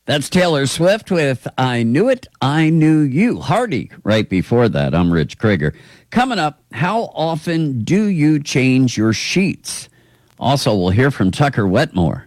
That's Taylor Swift with I Knew It, I Knew You. Hardy right before that. I'm Rich Krieger. Coming up, how often do you change your sheets? Also, we'll hear from Tucker Wetmore.